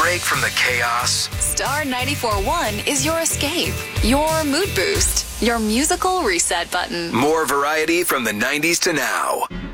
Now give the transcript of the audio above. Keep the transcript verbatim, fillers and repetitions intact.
break from the chaos. Star ninety-four point one is your escape, your mood boost, your musical reset button. More variety from the nineties to now.